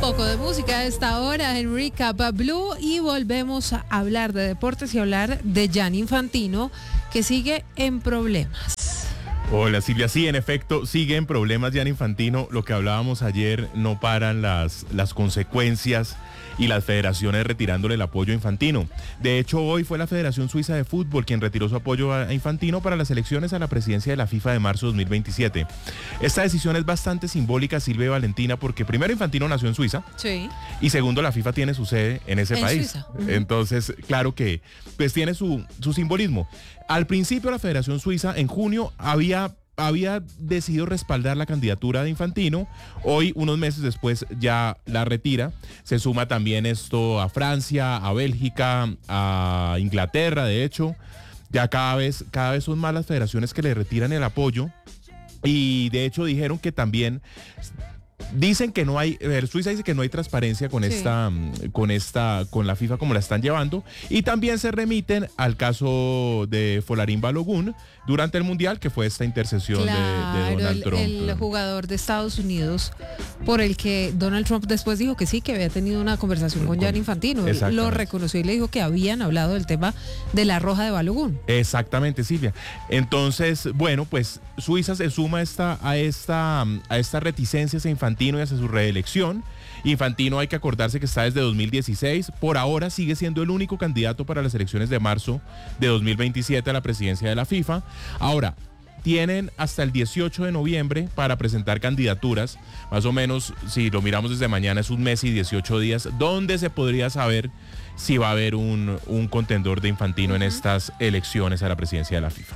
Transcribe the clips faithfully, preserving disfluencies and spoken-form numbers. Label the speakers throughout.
Speaker 1: poco de música a esta hora en Recap Blue y volvemos a hablar de deportes y hablar de Gianni Infantino, que sigue en problemas.
Speaker 2: Hola Silvia, sí, en efecto, sigue en problemas Gianni Infantino. Lo que hablábamos ayer, no paran las, las consecuencias y las federaciones retirándole el apoyo a Infantino. De hecho, hoy fue la Federación Suiza de Fútbol quien retiró su apoyo a Infantino para las elecciones a la presidencia de la FIFA de marzo de dos mil veintisiete. Esta decisión es bastante simbólica, Silvia y Valentina, porque primero Infantino nació en Suiza.
Speaker 1: Sí.
Speaker 2: Y segundo, la FIFA tiene su sede en ese
Speaker 1: en
Speaker 2: país.
Speaker 1: Suiza. Uh-huh.
Speaker 2: Entonces, claro que pues tiene su, su simbolismo. Al principio la Federación Suiza en junio había había decidido respaldar la candidatura de Infantino. Hoy, unos meses después, ya la retira. Se suma también esto a Francia, a Bélgica, a Inglaterra, de hecho. Ya cada vez, cada vez son más las federaciones que le retiran el apoyo. Y de hecho dijeron que también... Dicen que no hay, Suiza dice que no hay transparencia con sí. esta, con esta, con la FIFA como la están llevando, y también se remiten al caso de Folarin Balogun durante el Mundial, que fue esta intercesión claro, de, de Donald
Speaker 1: el,
Speaker 2: Trump.
Speaker 1: El jugador de Estados Unidos por el que Donald Trump después dijo que sí, que había tenido una conversación con, con Gianni Infantino. Lo reconoció y le dijo que habían hablado del tema de la roja de Balogun.
Speaker 2: Exactamente, Silvia. Entonces, bueno, pues Suiza se suma a esta, a esta, a esta reticencia a Infantino y hacia su reelección. Infantino, hay que acordarse que está desde dos mil dieciséis, por ahora sigue siendo el único candidato para las elecciones de marzo de dos mil veintisiete a la presidencia de la FIFA. Ahora, tienen hasta el dieciocho de noviembre para presentar candidaturas, más o menos, si lo miramos desde mañana, es un mes y dieciocho días, donde se podría saber si va a haber un, un contendor de Infantino en estas elecciones a la presidencia de la FIFA.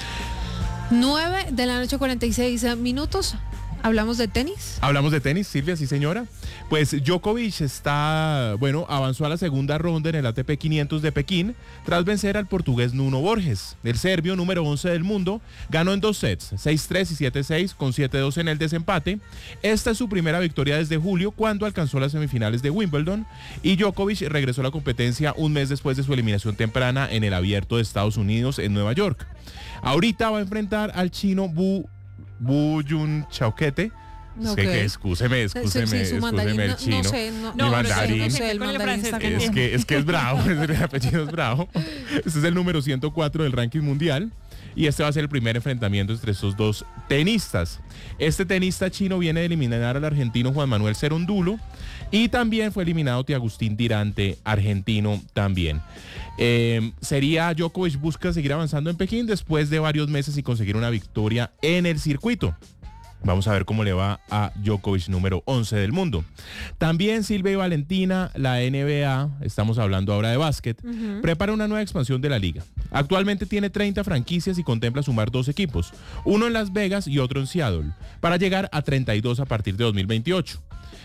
Speaker 1: nueve de la noche, cuarenta y seis minutos. ¿Hablamos de tenis?
Speaker 2: Hablamos de tenis, Silvia, sí señora. Pues Djokovic está, bueno, avanzó a la segunda ronda en el A T P quinientos de Pekín tras vencer al portugués Nuno Borges. El serbio, número once del mundo, ganó en dos sets, seis tres y siete seis, con siete dos en el desempate. Esta es su primera victoria desde julio, cuando alcanzó las semifinales de Wimbledon, y Djokovic regresó a la competencia un mes después de su eliminación temprana en el Abierto de Estados Unidos en Nueva York. Ahorita va a enfrentar al chino Bu Bu Jun Chauquete. Okay. Que excúseme, excúseme, sí, sí, excúseme el chino.
Speaker 1: No, no sé, no,
Speaker 2: no,
Speaker 1: mandarín.
Speaker 2: No
Speaker 1: sé, el mandarín está
Speaker 2: es, que, es que es bravo, el apellido es bravo. Este es el número ciento cuatro del ranking mundial. Y este va a ser el primer enfrentamiento entre estos dos tenistas. Este tenista chino viene de eliminar al argentino Juan Manuel Cerúndolo, y también fue eliminado Tiagustín Tirante, argentino también. Eh, sería Djokovic busca seguir avanzando en Pekín después de varios meses y conseguir una victoria en el circuito. Vamos a ver cómo le va a Djokovic, número once del mundo. También, Silvia y Valentina, la N B A, estamos hablando ahora de básquet, uh-huh. prepara una nueva expansión de la liga. Actualmente tiene treinta franquicias y contempla sumar dos equipos, uno en Las Vegas y otro en Seattle, para llegar a treinta y dos a partir de dos mil veintiocho.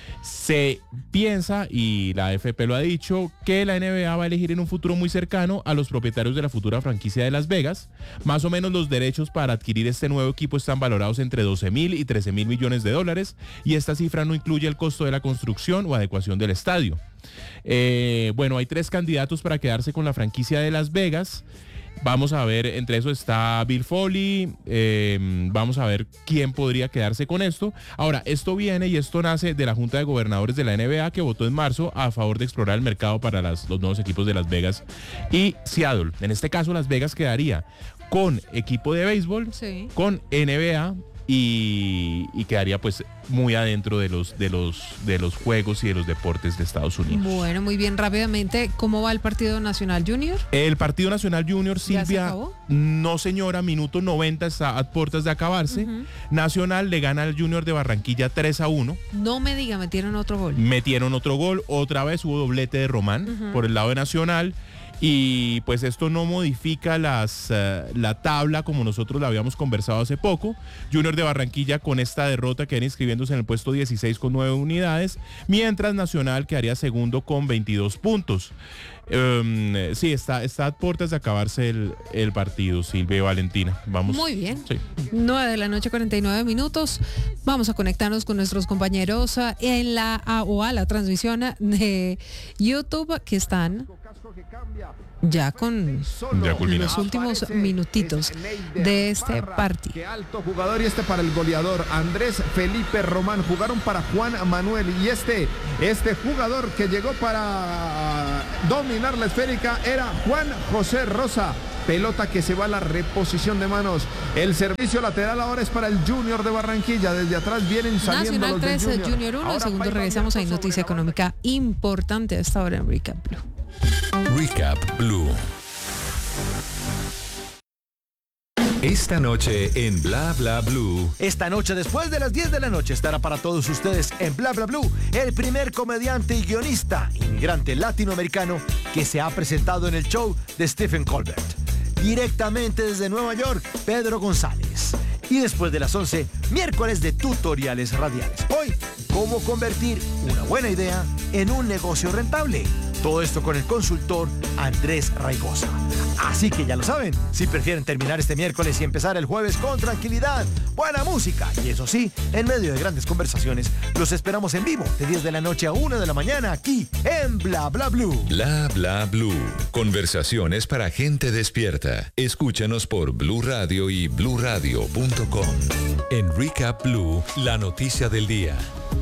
Speaker 2: Se piensa, y la A F P lo ha dicho, que la N B A va a elegir en un futuro muy cercano a los propietarios de la futura franquicia de Las Vegas. Más o menos los derechos para adquirir este nuevo equipo están valorados entre doce mil y trece mil millones de dólares, y esta cifra no incluye el costo de la construcción o adecuación del estadio. Eh, bueno, hay tres candidatos para quedarse con la franquicia de Las Vegas. Vamos a ver, entre eso está Bill Foley, eh, vamos a ver quién podría quedarse con esto. Ahora, esto viene y esto nace de la Junta de Gobernadores de la N B A, que votó en marzo a favor de explorar el mercado para las, los nuevos equipos de Las Vegas y Seattle. En este caso, Las Vegas quedaría con equipo de béisbol, sí. con N B A, Y, y quedaría pues muy adentro de los de los de los juegos y de los deportes de Estados Unidos.
Speaker 1: Bueno, muy bien, rápidamente, ¿cómo va el Partido Nacional Junior?
Speaker 2: El Partido Nacional Junior, Silvia, no señora, minuto noventa, está a puertas de acabarse. Uh-huh. Nacional le gana al Junior de Barranquilla tres a uno.
Speaker 1: No me diga, metieron otro gol.
Speaker 2: Metieron otro gol, otra vez hubo doblete de Román uh-huh. por el lado de Nacional. Y pues esto no modifica las, uh, la tabla como nosotros la habíamos conversado hace poco. Junior de Barranquilla con esta derrota queda inscribiéndose en el puesto dieciséis con nueve unidades, mientras Nacional quedaría segundo con veintidós puntos. Um, sí, está, está a puertas de acabarse el, el partido, Silvia y Valentina. Vamos.
Speaker 1: Muy bien.
Speaker 2: Sí.
Speaker 1: nueve de la noche, cuarenta y nueve minutos. Vamos a conectarnos con nuestros compañeros en la A O A, la transmisión de YouTube, que están ya con
Speaker 2: ya
Speaker 1: los últimos minutitos de este partido.
Speaker 3: Qué alto jugador, y este para el goleador Andrés Felipe Román. Jugaron para Juan Manuel, y este, este jugador que llegó para dominar la esférica era Juan José Rosa. Pelota que se va a la reposición de manos. El servicio lateral ahora es para el Junior de Barranquilla. Desde atrás vienen saliendo
Speaker 1: Nacional
Speaker 3: los del
Speaker 1: tres,
Speaker 3: Junior.
Speaker 1: Junior uno. El segundo regresamos a Noticia Económica importante a esta hora en Recap Blue.
Speaker 4: Recap Blue. Esta noche en Bla Bla Blue.
Speaker 5: Esta noche, después de las diez de la noche, estará para todos ustedes en Bla Bla Blue el primer comediante y guionista inmigrante latinoamericano que se ha presentado en el show de Stephen Colbert. Directamente desde Nueva York, Pedro González. Y después de las once, miércoles de tutoriales radiales. Hoy, cómo convertir una buena idea en un negocio rentable. Todo esto con el consultor Andrés Raigosa. Así que ya lo saben, si prefieren terminar este miércoles y empezar el jueves con tranquilidad, buena música y eso sí, en medio de grandes conversaciones, los esperamos en vivo de diez de la noche a una de la mañana aquí en Bla Bla Blue.
Speaker 4: Bla Bla Blue. Conversaciones para gente despierta. Escúchanos por Blue Radio y blue radio punto com. En Recap Blue, la noticia del día.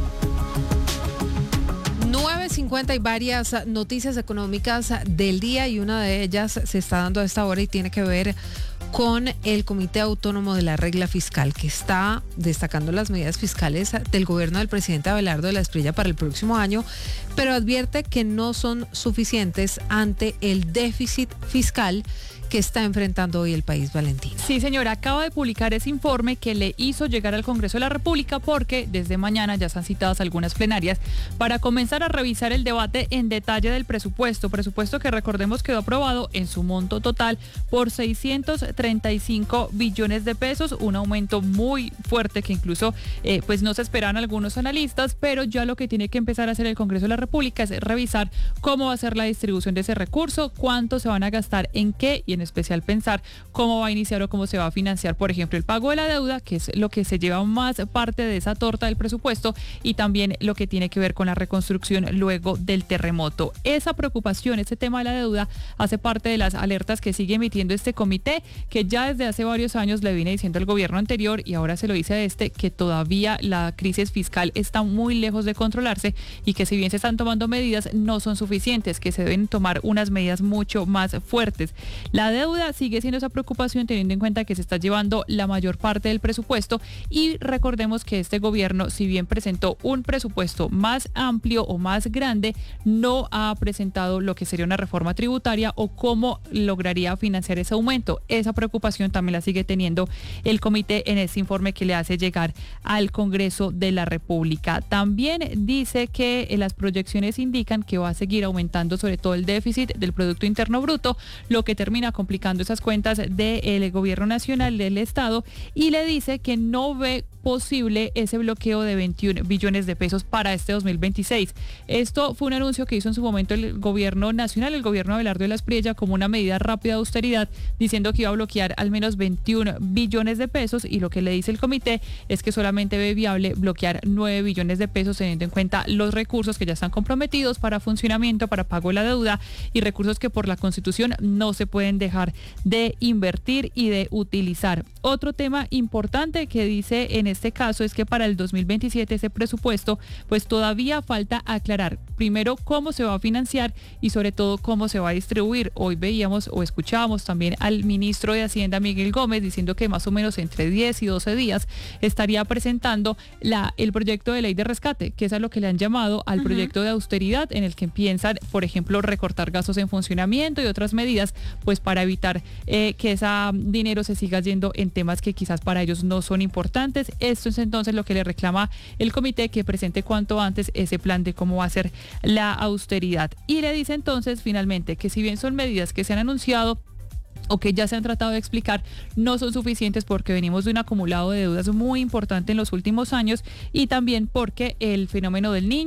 Speaker 1: nueve cincuenta y varias noticias económicas del día, y una de ellas se está dando a esta hora y tiene que ver con el Comité Autónomo de la Regla Fiscal, que está destacando las medidas fiscales del gobierno del presidente Abelardo de la Espriella para el próximo año, pero advierte que no son suficientes ante el déficit fiscal que está enfrentando hoy el país, Valentina.
Speaker 6: Sí, señora, acaba de publicar ese informe que le hizo llegar al Congreso de la República, porque desde mañana ya están citadas algunas plenarias para comenzar a revisar el debate en detalle del presupuesto, presupuesto que recordemos quedó aprobado en su monto total por seiscientos treinta y cinco billones de pesos, un aumento muy fuerte que incluso eh, pues no se esperaban algunos analistas, pero ya lo que tiene que empezar a hacer el Congreso de la República es revisar cómo va a ser la distribución de ese recurso, cuánto se van a gastar en qué, y en especial pensar cómo va a iniciar o cómo se va a financiar, por ejemplo, el pago de la deuda, que es lo que se lleva más parte de esa torta del presupuesto, y también lo que tiene que ver con la reconstrucción luego del terremoto. Esa preocupación, ese tema de la deuda, hace parte de las alertas que sigue emitiendo este comité, que ya desde hace varios años le viene diciendo al gobierno anterior, y ahora se lo dice a este, que todavía la crisis fiscal está muy lejos de controlarse, y que si bien se están tomando medidas, no son suficientes, que se deben tomar unas medidas mucho más fuertes. La deuda sigue siendo esa preocupación, teniendo en cuenta que se está llevando la mayor parte del presupuesto, y recordemos que este gobierno, si bien presentó un presupuesto más amplio o más grande, no ha presentado lo que sería una reforma tributaria o cómo lograría financiar ese aumento. Esa preocupación también la sigue teniendo el comité en ese informe que le hace llegar al Congreso de la República. También dice que las proyecciones indican que va a seguir aumentando sobre todo el déficit del Producto Interno Bruto, lo que termina complicando esas cuentas del gobierno nacional, del Estado, y le dice que no ve posible ese bloqueo de veintiún billones de pesos para este dos mil veintiséis. Esto fue un anuncio que hizo en su momento el gobierno nacional, el gobierno de Abelardo de la Espriella, como una medida rápida de austeridad, diciendo que iba a bloquear al menos veintiún billones de pesos, y lo que le dice el comité es que solamente ve viable bloquear nueve billones de pesos, teniendo en cuenta los recursos que ya están comprometidos para funcionamiento, para pago de la deuda, y recursos que por la Constitución no se pueden dejar de invertir y de utilizar. Otro tema importante que dice en este caso es que para el dos mil veintisiete ese presupuesto pues todavía falta aclarar primero cómo se va a financiar y sobre todo cómo se va a distribuir. Hoy veíamos o escuchábamos también al ministro de Hacienda, Miguel Gómez, diciendo que más o menos entre diez y doce días estaría presentando la, el proyecto de ley de rescate, que es a lo que le han llamado al uh-huh. proyecto de austeridad, en el que piensan, por ejemplo, recortar gastos en funcionamiento y otras medidas pues para evitar eh, que ese dinero se siga yendo en temas que quizás para ellos no son importantes. Esto es entonces lo que le reclama el comité, que presente cuanto antes ese plan de cómo va a ser la austeridad. Y le dice entonces finalmente que si bien son medidas que se han anunciado o que ya se han tratado de explicar, no son suficientes porque venimos de un acumulado de deudas muy importante en los últimos años, y también porque el fenómeno del Niño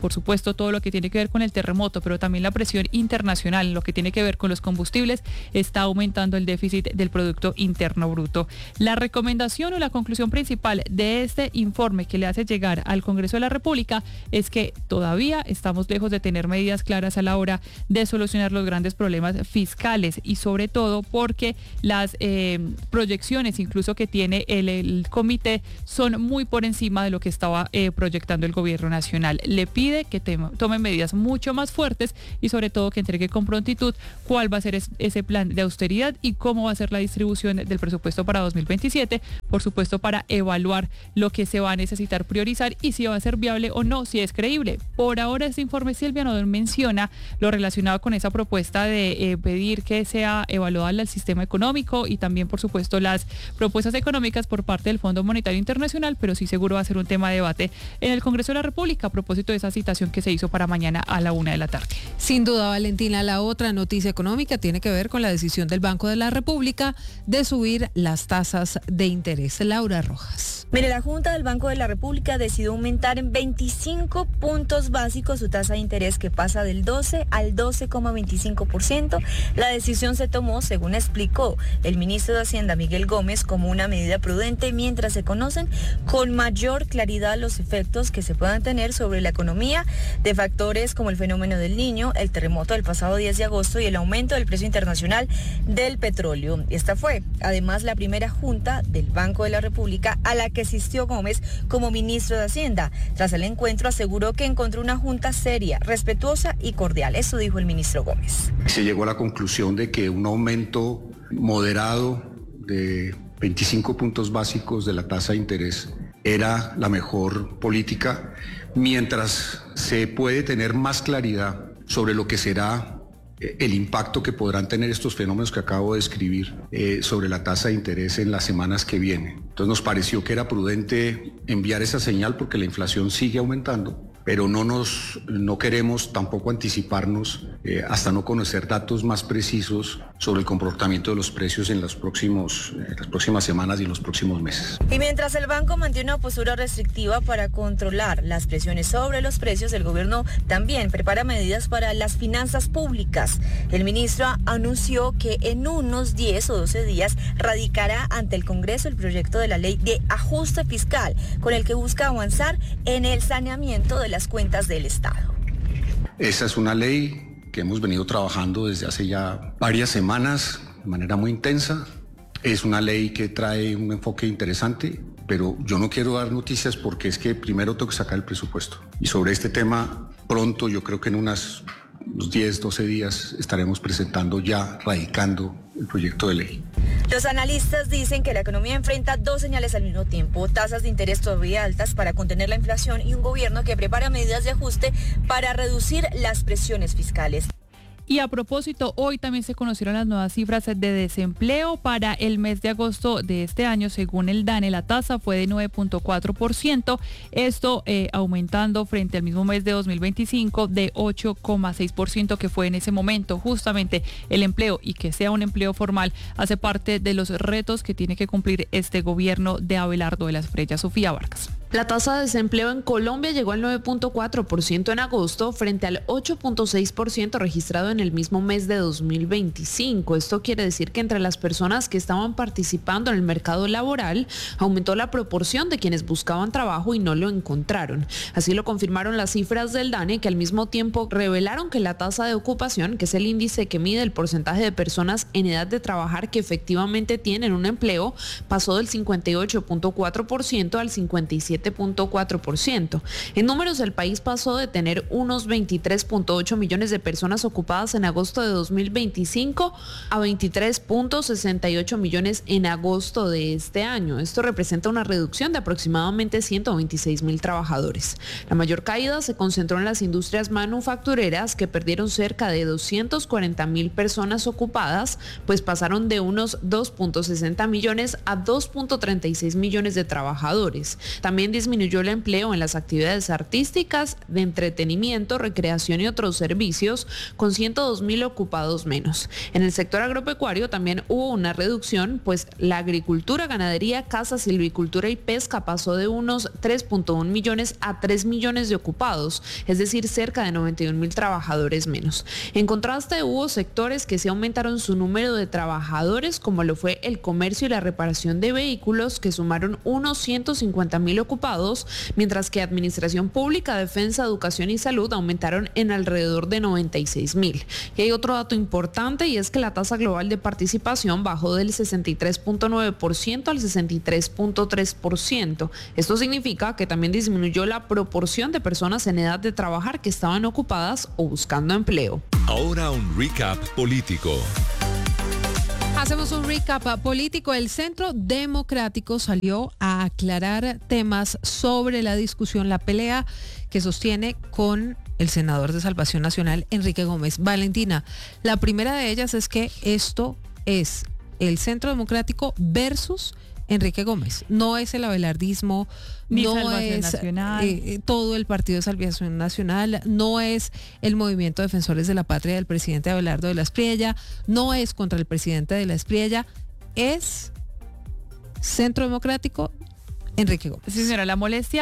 Speaker 6: por supuesto todo lo que tiene que ver con el terremoto, pero también la presión internacional, lo que tiene que ver con los combustibles, está aumentando el déficit del Producto Interno Bruto. La recomendación o la conclusión principal de este informe que le hace llegar al Congreso de la República es que todavía estamos lejos de tener medidas claras a la hora de solucionar los grandes problemas fiscales y sobre todo porque las eh, proyecciones incluso que tiene el, el comité son muy por encima de lo que estaba eh, proyectando el gobierno nacional. Le pide que te, tome medidas mucho más fuertes y sobre todo que entregue con prontitud cuál va a ser es, ese plan de austeridad y cómo va a ser la distribución del presupuesto para dos mil veintisiete, por supuesto para evaluar lo que se va a necesitar priorizar y si va a ser viable o no, si es creíble. Por ahora este informe, Silvia, no menciona lo relacionado con esa propuesta de eh, pedir que sea evaluado el sistema económico y también por supuesto las propuestas económicas por parte del Fondo Monetario Internacional, pero sí seguro va a ser un tema de debate en el Congreso de la República a propósito de esa citación que se hizo para mañana a la una de la tarde.
Speaker 1: Sin duda, Valentina, la otra noticia económica tiene que ver con la decisión del Banco de la República de subir las tasas de interés. Laura Rojas.
Speaker 7: Mire, la Junta del Banco de la República decidió aumentar en veinticinco puntos básicos su tasa de interés, que pasa del doce al doce coma veinticinco por ciento. La decisión se tomó, según explicó el ministro de Hacienda Miguel Gómez, como una medida prudente mientras se conocen con mayor claridad los efectos que se puedan tener sobre la economía de factores como el fenómeno del Niño, el terremoto del pasado diez de agosto y el aumento del precio internacional del petróleo. Esta fue, además, la primera junta del Banco de la República a la que asistió Gómez como ministro de Hacienda. Tras el encuentro aseguró que encontró una junta seria, respetuosa y cordial. Eso dijo el ministro Gómez.
Speaker 8: Se llegó a la conclusión de que un aumento moderado de veinticinco puntos básicos de la tasa de interés era la mejor política, mientras se puede tener más claridad sobre lo que será el impacto que podrán tener estos fenómenos que acabo de describir eh, sobre la tasa de interés en las semanas que vienen. Entonces nos pareció que era prudente enviar esa señal porque la inflación sigue aumentando, pero no nos no queremos tampoco anticiparnos eh, hasta no conocer datos más precisos sobre el comportamiento de los precios en los próximos, eh, las próximas semanas y en los próximos meses.
Speaker 7: Y mientras el banco mantiene una postura restrictiva para controlar las presiones sobre los precios, el gobierno también prepara medidas para las finanzas públicas. El ministro anunció que en unos diez o doce días radicará ante el Congreso el proyecto de la ley de ajuste fiscal, con el que busca avanzar en el saneamiento de las cuentas del Estado.
Speaker 8: Esa es una ley que hemos venido trabajando desde hace ya varias semanas de manera muy intensa. Es una ley que trae un enfoque interesante, pero yo no quiero dar noticias porque es que primero tengo que sacar el presupuesto. Y sobre este tema, pronto, yo creo que en unas, unos diez, doce días estaremos presentando ya, radicando el proyecto de ley.
Speaker 7: Los analistas dicen que la economía enfrenta dos señales al mismo tiempo: tasas de interés todavía altas para contener la inflación y un gobierno que prepara medidas de ajuste para reducir las presiones fiscales.
Speaker 6: Y a propósito, hoy también se conocieron las nuevas cifras de desempleo para el mes de agosto de este año. Según el DANE, la tasa fue de nueve punto cuatro por ciento, esto eh, aumentando frente al mismo mes de dos mil veinticinco de ocho coma seis por ciento que fue en ese momento. Justamente el empleo, y que sea un empleo formal, hace parte de los retos que tiene que cumplir este gobierno de Abelardo de la Espriella. Sofía Vargas.
Speaker 9: La tasa de desempleo en Colombia llegó al nueve punto cuatro por ciento en agosto frente al ocho punto seis por ciento registrado en el mismo mes de dos mil veinticinco. Esto quiere decir que entre las personas que estaban participando en el mercado laboral aumentó la proporción de quienes buscaban trabajo y no lo encontraron. Así lo confirmaron las cifras del DANE, que al mismo tiempo revelaron que la tasa de ocupación, que es el índice que mide el porcentaje de personas en edad de trabajar que efectivamente tienen un empleo, pasó del cincuenta y ocho punto cuatro por ciento al cincuenta y siete punto cuatro por ciento. En números, el país pasó de tener unos veintitrés punto ocho millones de personas ocupadas en agosto de dos mil veinticinco a veintitrés punto sesenta y ocho millones en agosto de este año. Esto representa una reducción de aproximadamente ciento veintiséis mil trabajadores. La mayor caída se concentró en las industrias manufactureras, que perdieron cerca de doscientos cuarenta mil personas ocupadas, pues pasaron de unos dos punto sesenta millones a dos punto treinta y seis millones de trabajadores. También También disminuyó el empleo en las actividades artísticas, de entretenimiento, recreación y otros servicios, con ciento dos mil ocupados menos. En el sector agropecuario también hubo una reducción, pues la agricultura, ganadería, caza, silvicultura y pesca pasó de unos tres punto uno millones a tres millones de ocupados, es decir, cerca de noventa y un mil trabajadores menos. En contraste, hubo sectores que sí aumentaron su número de trabajadores, como lo fue el comercio y la reparación de vehículos, que sumaron unos ciento cincuenta mil ocupados, mientras que administración pública, defensa, educación y salud aumentaron en alrededor de noventa y seis mil. Y hay otro dato importante, y es que la tasa global de participación bajó del sesenta y tres punto nueve por ciento al sesenta y tres punto tres por ciento. Esto significa que también disminuyó la proporción de personas en edad de trabajar que estaban ocupadas o buscando empleo.
Speaker 4: Ahora un recap político.
Speaker 1: Hacemos un recap político. El Centro Democrático salió a aclarar temas sobre la discusión, la pelea que sostiene con el senador de Salvación Nacional, Enrique Gómez. Valentina, la primera de ellas es que esto es el Centro Democrático versus Enrique Gómez. No es el abelardismo,
Speaker 6: Ni
Speaker 1: no
Speaker 6: Salvación
Speaker 1: es
Speaker 6: Nacional.
Speaker 1: eh, todo el Partido de Salvación Nacional, no es el Movimiento Defensores de la Patria del presidente Abelardo de la Espriella, no es contra el presidente de la Espriella, es Centro Democrático, Enrique Gómez.
Speaker 6: Sí, señora, la molestia